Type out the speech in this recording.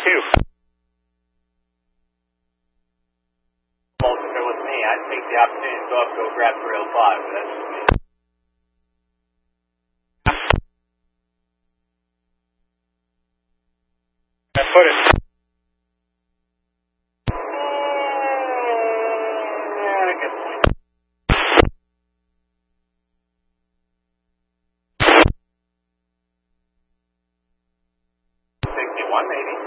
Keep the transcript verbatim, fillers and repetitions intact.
two. Well, if it was me, I'd take the opportunity to go up, go grab three oh five, but that's just me. I put it. Yeah, good point. sixty-one maybe.